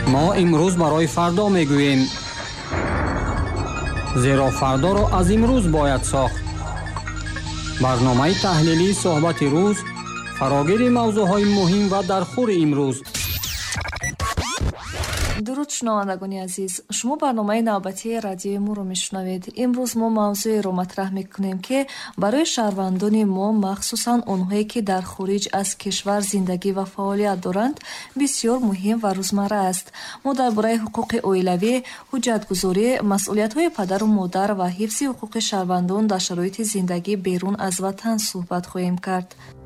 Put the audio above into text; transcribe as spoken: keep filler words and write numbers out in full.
ما امروز برای فردا میگوییم، زیرا فردا را از امروز باید ساخت. برنامه تحلیلی صحبت روز فراگیر موضوعهای مهم و در خور امروز. درود شنوندگان عزیز، شما برنامه نوبتی رادیوی ما رو میشنوید. امروز ما موضوعی رو مطرح میکنیم که برای شهروندان ما، مخصوصا اونهایی که در خارج از کشور زندگی و فعالیت دارند، بسیار مهم و روزمره است. ما درباره حقوق اولیوی، حجتگذاری، مسئولیت‌های پدر و مادر و حفظ حقوق شهروندان در شرایط زندگی بیرون از وطن صحبت خواهیم کرد.